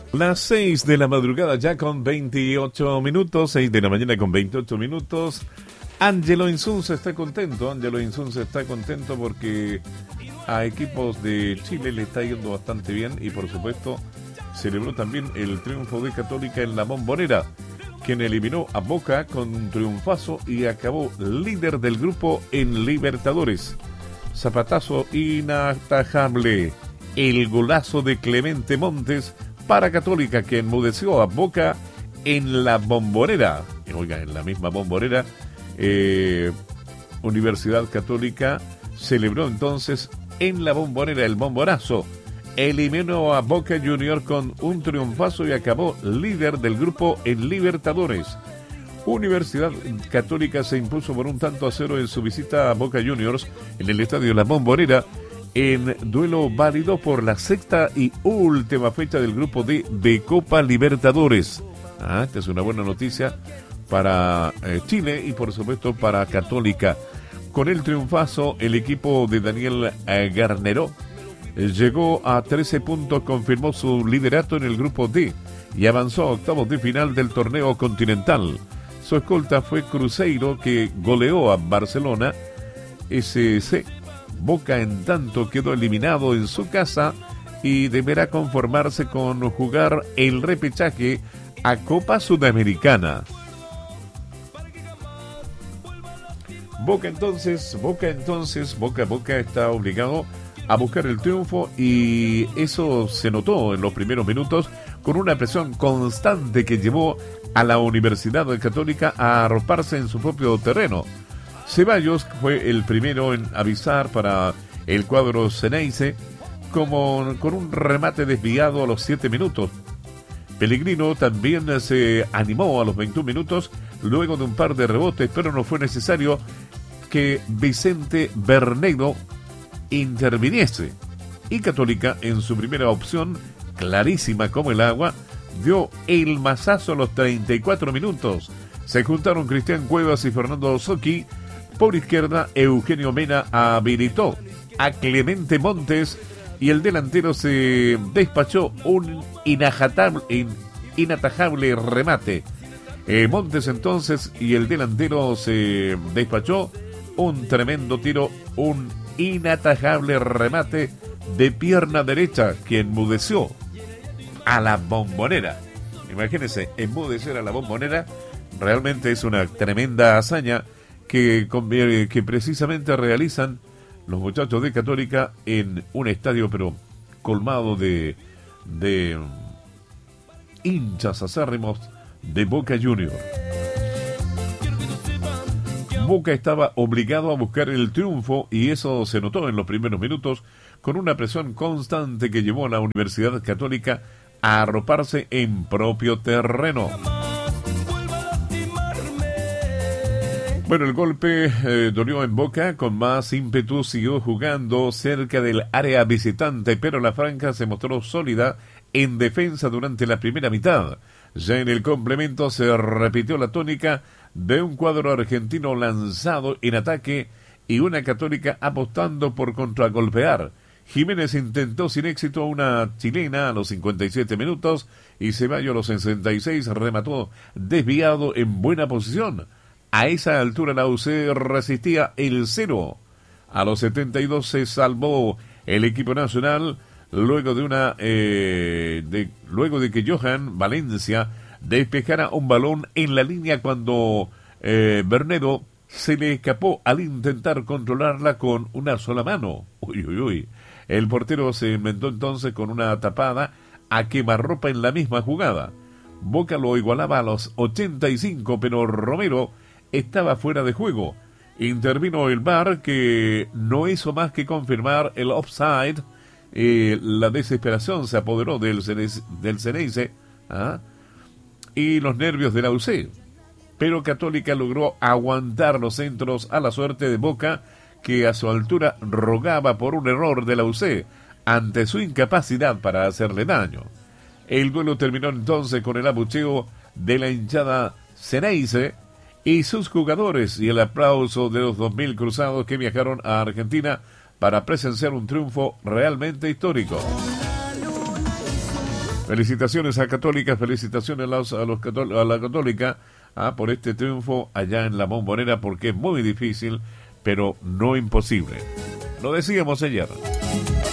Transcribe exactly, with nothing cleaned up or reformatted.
Las seis de la madrugada ya con veintiocho minutos, seis de la mañana con veintiocho minutos. Ángelo Insunza está contento, Ángelo Insunza está contento porque a equipos de Chile le está yendo bastante bien y por supuesto celebró también el triunfo de Católica en la Bombonera, quien eliminó a Boca con un triunfazo y acabó líder del grupo en Libertadores. Zapatazo inatajable, el golazo de Clemente Montes para Católica, que enmudeció a Boca en la Bombonera. Oiga, en la misma Bombonera, eh, Universidad Católica celebró entonces en la Bombonera el bombonazo. Eliminó a Boca Junior con un triunfazo y acabó líder del grupo en Libertadores. Universidad Católica se impuso por un tanto a cero en su visita a Boca Juniors en el estadio La Bombonera, en duelo válido por la sexta y última fecha del grupo D de Copa Libertadores. Ah, esta es una buena noticia para eh, Chile y por supuesto para Católica. Con el triunfazo, el equipo de Daniel eh, Garneró eh, llegó a trece puntos, confirmó su liderato en el grupo D y avanzó a octavos de final del torneo continental. Su escolta fue Cruzeiro, que goleó a Barcelona S C. Boca, en tanto, quedó eliminado en su casa y deberá conformarse con jugar el repechaje a Copa Sudamericana. Boca entonces, Boca entonces, Boca, Boca está obligado a buscar el triunfo y eso se notó en los primeros minutos con una presión constante que llevó a la Universidad Católica a arroparse en su propio terreno. Ceballos fue el primero en avisar para el cuadro Ceneice, como con un remate desviado a los siete minutos. Pellegrino también se animó a los veintiún minutos luego de un par de rebotes, pero no fue necesario que Vicente Bernedo interviniese. Y Católica, en su primera opción, clarísima como el agua, dio el mazazo a los treinta y cuatro minutos. Se juntaron Cristian Cuevas y Fernando Socchi. Por izquierda, Eugenio Mena habilitó a Clemente Montes y el delantero se despachó un inajatable, in, inatajable remate. Eh, Montes entonces y el delantero se despachó un tremendo tiro, un inatajable remate de pierna derecha que enmudeció a la Bombonera. Imagínense, enmudecer a la Bombonera realmente es una tremenda hazaña que, que precisamente realizan los muchachos de Católica en un estadio pero colmado de, de hinchas acérrimos de Boca Junior. Boca estaba obligado a buscar el triunfo y eso se notó en los primeros minutos con una presión constante que llevó a la Universidad Católica a arroparse en propio terreno. Bueno, el golpe eh, dolió en Boca, con más ímpetu siguió jugando cerca del área visitante, pero la franja se mostró sólida en defensa durante la primera mitad. Ya en el complemento se repitió la tónica de un cuadro argentino lanzado en ataque y una Católica apostando por contragolpear. Jiménez intentó sin éxito una chilena a los cincuenta y siete minutos y Ceballos a los sesenta y seis remató desviado en buena posición. A esa altura la U C resistía el cero. A los setenta y dos se salvó el equipo nacional luego de una eh, de, luego de que Johan Valencia despejara un balón en la línea cuando eh, Bernedo se le escapó al intentar controlarla con una sola mano. Uy, uy, uy. El portero se inventó entonces con una tapada a quemarropa en la misma jugada. Boca lo igualaba a los ochenta y cinco, pero Romero estaba fuera de juego. Intervino el V A R, que no hizo más que confirmar el offside. Eh, la desesperación se apoderó del Ceneice ¿ah? y los nervios de la U C. Pero Católica logró aguantar los centros a la suerte de Boca, que a su altura rogaba por un error de la U C ante su incapacidad para hacerle daño. El duelo terminó entonces con el abucheo de la hinchada Ceneice y sus jugadores y el aplauso de los dos mil cruzados que viajaron a Argentina para presenciar un triunfo realmente histórico. Felicitaciones a Católica, felicitaciones a, los, a, los cató- a la Católica ah, por este triunfo allá en la Bombonera, porque es muy difícil, pero no imposible. Lo decíamos ayer.